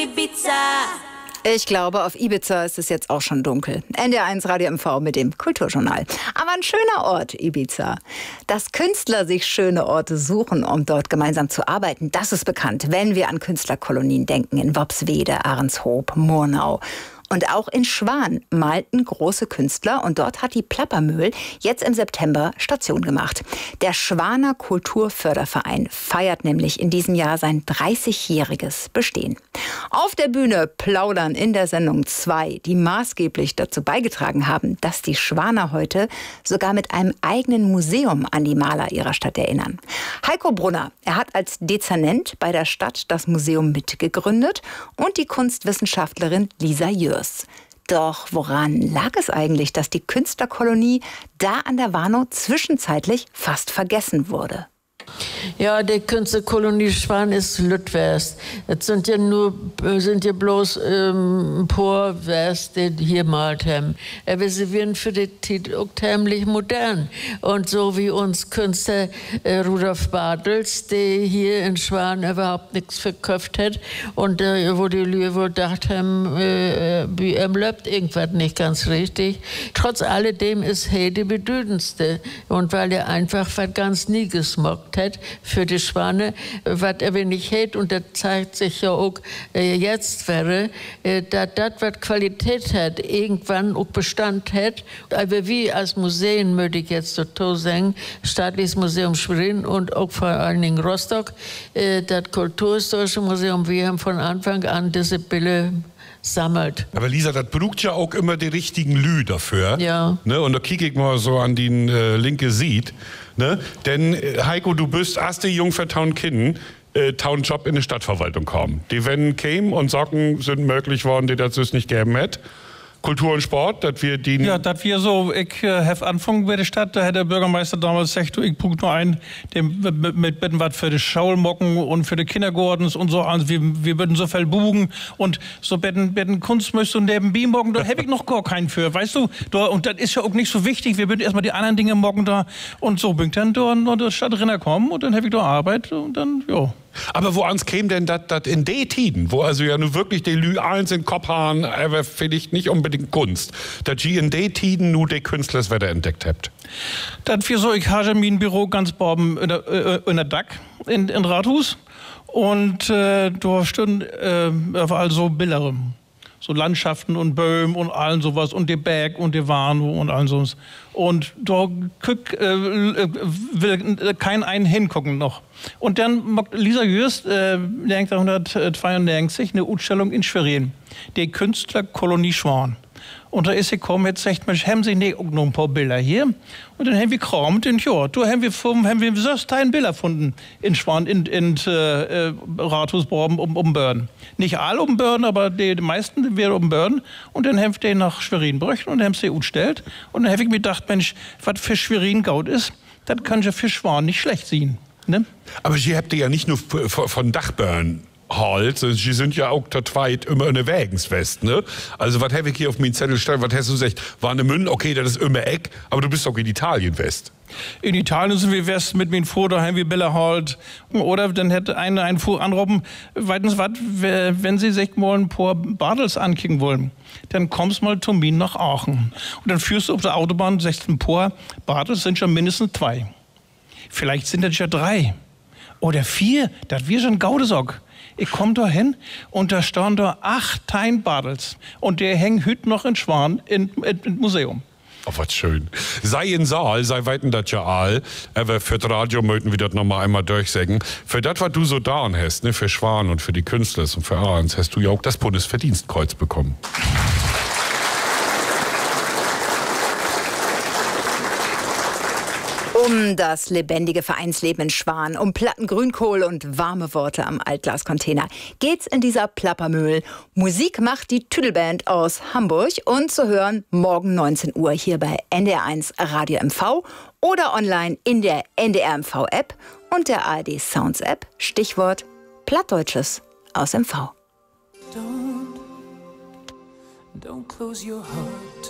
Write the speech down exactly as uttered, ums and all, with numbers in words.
Ibiza. Ich glaube, auf Ibiza ist es jetzt auch schon dunkel. N D R eins Radio M V mit dem Kulturjournal. Aber ein schöner Ort, Ibiza. Dass Künstler sich schöne Orte suchen, um dort gemeinsam zu arbeiten, das ist bekannt, wenn wir an Künstlerkolonien denken. In Worpswede, Ahrenshoop, Murnau. Und auch in Schwan malten große Künstler und dort hat die Plappermühl jetzt im September Station gemacht. Der Schwaner Kulturförderverein feiert nämlich in diesem Jahr sein dreißigjähriges Bestehen. Auf der Bühne plaudern in der Sendung zwei, die maßgeblich dazu beigetragen haben, dass die Schwaner heute sogar mit einem eigenen Museum an die Maler ihrer Stadt erinnern. Heiko Brunner, er hat als Dezernent bei der Stadt das Museum mitgegründet und die Kunstwissenschaftlerin Lisa Jörs. Doch woran lag es eigentlich, dass die Künstlerkolonie da an der Warnow zwischenzeitlich fast vergessen wurde? Ja, die Künstlerkolonie Schwan ist Lüttwest. Es sind ja nur, sind ja bloß ähm, ein paar West, die hier malt haben. Aber sie werden für die Zeit auch ziemlich modern. Und so wie uns Künstler äh, Rudolf Bartels, der hier in Schwan überhaupt nichts verkauft hat und äh, wo die Leute wohl gedacht haben, äh, wie er läuft irgendwas nicht ganz richtig. Trotz alledem ist er die bedeutendste. Und weil er einfach was ganz nie gesmockt hat für die Schwane, was er nicht hat, und das zeigt sich ja auch äh, jetzt wäre, äh, dass das, was Qualität hat, irgendwann auch Bestand hat. Aber wir als Museen, möchte ich jetzt dazu sagen, Staatliches Museum Schwerin und auch vor allen Dingen Rostock, äh, das Kulturhistorische Museum, wir haben von Anfang an diese Bilder sammelt. Aber Lisa, das braucht ja auch immer die richtigen Lü dafür. Ja. Ne? Und da kicke ich mal so an den äh, linke Sied. Ne? Denn äh, Heiko, du bist erste Jung für Town Kinden, äh, Town Job in die Stadtverwaltung kommen. Die wenn kämen und Socken sind möglich worden, die das es nicht gegeben hätte. Kultur und Sport, dass wir die... Ja, dass wir so, ich äh, habe angefangen bei der Stadt, da hat der Bürgermeister damals gesagt, du, ich brauche nur einen, dem mit, mit bitten was für die Schaulmocken und für die Kindergordens und so, also wir, wir würden so viel bugen und so bitten, bitten Kunst möchtest du neben Bier morgen, da habe ich noch gar keinen für, weißt du, da, und das ist ja auch nicht so wichtig, wir würden erstmal die anderen Dinge morgen da und so bin ich dann da in der Stadt Rinner kommen und dann habe ich da Arbeit und dann, ja. Aber wo ans käme denn das in den Tiden, wo also ja nur wirklich die Lü eins in Kopf haben, aber vielleicht nicht unbedingt Kunst, dass ihr in den Tiden nur die Künstler das Wetter entdeckt habt? Das wir so, ich habe mein Büro ganz oben in der, äh, in der Dack, in, in Rathus und äh, da stehen äh, also Bilder. So Landschaften und Böhmen und allen sowas und der Berg und der Warnow und allen sowas. Und da guck, äh, will kein einen hingucken noch. Und dann macht Lisa Jörs äh, neunzehnhundertzweiundneunzig eine Ausstellung in Schwerin, die Künstlerkolonie Schwan. Und da ist sie gekommen, jetzt sagt man, haben Sie nicht auch noch ein paar Bilder hier? Und dann haben wir gekramt und ja, da haben wir, haben wir sechzehn Bilder gefunden in Schwan, in, in äh, Rathusborben um, um Börn. Nicht alle um Börn, aber die, die meisten wären um Börn. Und dann haben wir nach Schwerin brüchen und haben sie gestellt. Und dann habe ich mir gedacht, Mensch, was für Schwerin Gaut ist, das kann ja für Schwan nicht schlecht sein. Ne? Aber Sie habt ja nicht nur von Dachbörn halt, sie sind ja auch tatweit immer in der Wägenswest, ne? Also, was habe ich hier auf meinen Zettel stehen, was hast du gesagt? War eine Münn, okay, das ist immer Eck, aber du bist doch in Italien West. In Italien sind wir West mit meinem Fuhr, da haben wir Bälle halt. Oder dann hätte einer einen Fuhr anrufen, weitens was, wenn Sie sich mal ein paar Badels ankicken wollen, dann kommst mal zu mir nach Aachen. Und dann führst du auf der Autobahn, sagst ein paar Badels sind schon mindestens zwei. Vielleicht sind das ja drei. Oder vier, das wir schon Gaudesock. Ich komme da hin und da stehen da acht Badels. Und der hängt heute noch in Schwan im Museum. Oh, was schön. Sei in Saal, sei weiten das ja all. Aber für das Radio möchten wir das noch mal einmal durchsagen. Für das, was du so da hast, ne, für Schwan und für die Künstler und für Ahrens, hast du ja auch das Bundesverdienstkreuz bekommen. Um das lebendige Vereinsleben in Schwan, um Platten Grünkohl und warme Worte am Altglascontainer geht's in dieser Plappermühl. Musik macht die Tüdelband aus Hamburg und zu hören morgen neunzehn Uhr hier bei N D R eins Radio M V oder online in der N D R M V App und der A R D Sounds App. Stichwort Plattdeutsches aus M V. Don't, don't close your heart.